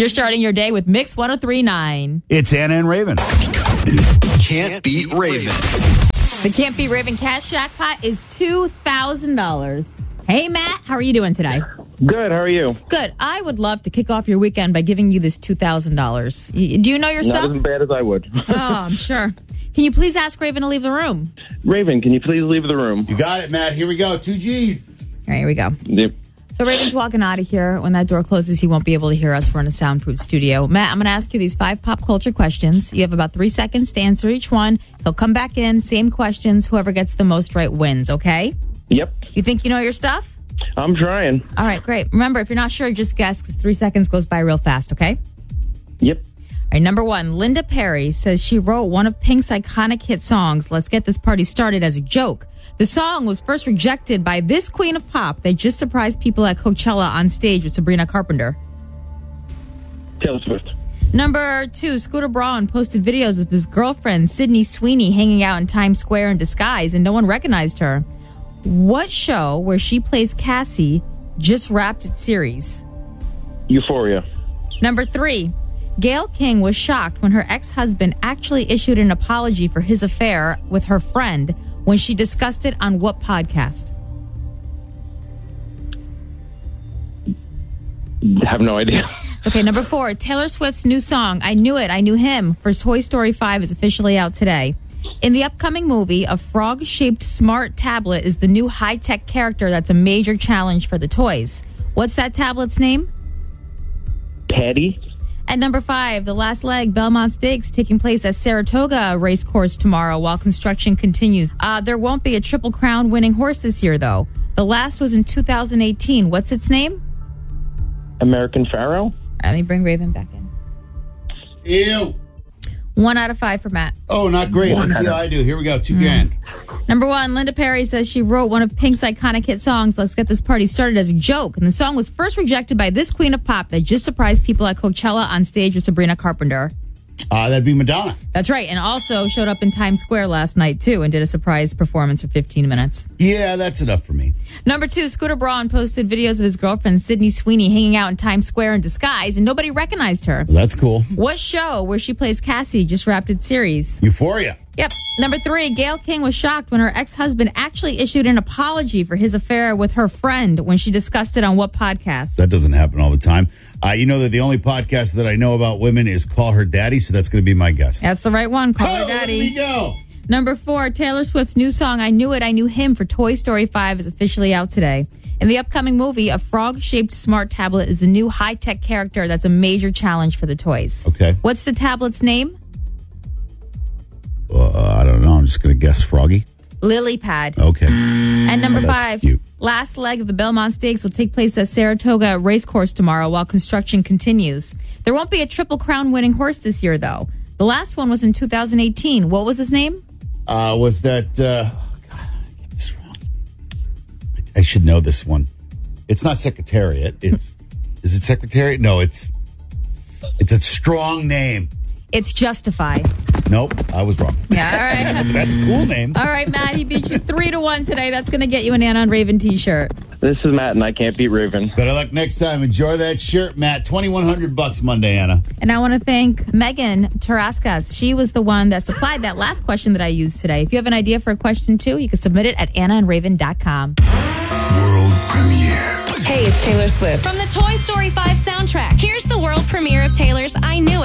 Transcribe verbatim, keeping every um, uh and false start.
You're starting your day with Mix one oh three point nine. It's Anna and Raven. Can't beat Raven. The Can't Beat Raven cash jackpot is two thousand dollars. Hey, Matt, how are you doing today? Good, how are you? Good. I would love to kick off your weekend by giving you this two thousand dollars. Do you know your Not stuff? as bad as I would. Oh, I'm sure. Can you please ask Raven to leave the room? Raven, can you please leave the room? You got it, Matt. Here we go. Two G's. All right, here we go. Yep. So Raven's walking out of here. When that door closes, he won't be able to hear us. We're in a soundproof studio. Matt, I'm going to ask you these five pop culture questions. You have about three seconds to answer each one. He'll come back in, same questions. Whoever gets the most right wins, okay? Yep. You think you know your stuff? I'm trying. All right, great. Remember, if you're not sure, just guess because three seconds goes by real fast, okay? Yep. All right, number one, Linda Perry says she wrote one of Pink's iconic hit songs, Let's Get This Party Started, as a joke. The song was first rejected by this queen of pop that just surprised people at Coachella on stage with Sabrina Carpenter. Taylor Swift. Number two, Scooter Braun posted videos of his girlfriend, Sydney Sweeney, hanging out in Times Square in disguise, and no one recognized her. What show where she plays Cassie just wrapped its series? Euphoria. Number three, Gayle King was shocked when her ex-husband actually issued an apology for his affair with her friend when she discussed it on what podcast? Have no idea. Okay, number four, Taylor Swift's new song, I Knew It, I Knew Him, for Toy Story five is officially out today. In the upcoming movie, a frog-shaped smart tablet is the new high-tech character that's a major challenge for the toys. What's that tablet's name? Patty. At number five, the last leg, Belmont Stakes, taking place at Saratoga Racecourse tomorrow while construction continues. Uh, there won't be a Triple Crown winning horse this year, though. The last was in two thousand eighteen. What's its name? American Pharaoh. All right, let me bring Raven back in. Ew. One out of five for Matt. Oh, not great. Let's see how I do. Here we go. Two grand. Number one, Linda Perry says she wrote one of Pink's iconic hit songs, Let's Get This Party Started, as a joke. And the song was first rejected by this queen of pop that just surprised people at Coachella on stage with Sabrina Carpenter. Uh, that'd be Madonna. That's right. And also showed up in Times Square last night, too, and did a surprise performance for fifteen minutes. Yeah, that's enough for me. Number two, Scooter Braun posted videos of his girlfriend, Sydney Sweeney, hanging out in Times Square in disguise, and nobody recognized her. Well, that's cool. What show where she plays Cassie just wrapped its series? Euphoria. Yep. Number three, Gayle King was shocked when her ex-husband actually issued an apology for his affair with her friend when she discussed it on what podcast? That doesn't happen all the time. Uh, you know that the only podcast that I know about women is Call Her Daddy, so that's going to be my guess. That's the right one. Call oh, Her Daddy. There we go. Number four, Taylor Swift's new song, I Knew It, I Knew Him, for Toy Story five is officially out today. In the upcoming movie, a frog-shaped smart tablet is the new high-tech character that's a major challenge for the toys. Okay. What's the tablet's name? Uh, I don't know. I'm just going to guess Froggy. Lily Pad. Okay. And number Oh, that's five, cute. last leg of the Belmont Stakes will take place at Saratoga Racecourse tomorrow while construction continues. There won't be a Triple Crown winning horse this year, though. The last one was in two thousand eighteen. What was his name? Uh, was that... Uh, oh, God, I get this wrong. I, I should know this one. It's not Secretariat. It's... is it Secretariat? No, it's... It's a strong name. It's Justify. Nope, I was wrong. Yeah, all right. That's a cool name. All right, Matt, he beat you three to one today. That's going to get you an Anna and Raven t-shirt. This is Matt, and I can't beat Raven. Better luck next time. Enjoy that shirt, Matt. twenty-one hundred bucks Monday, Anna. And I want to thank Megan Tarascas. She was the one that supplied that last question that I used today. If you have an idea for a question, too, you can submit it at anna and raven dot com. World premiere. Hey, it's Taylor Swift. From the Toy Story five soundtrack, here's the world premiere of Taylor's I Knew